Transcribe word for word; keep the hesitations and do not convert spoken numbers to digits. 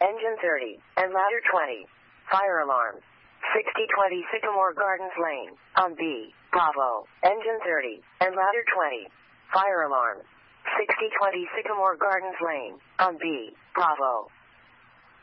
engine thirty, and ladder twenty. Fire alarm. sixty twenty Sycamore Gardens Lane, on B, Bravo, engine thirty, and ladder twenty. Fire alarm. sixty twenty Sycamore Gardens Lane, on B, Bravo.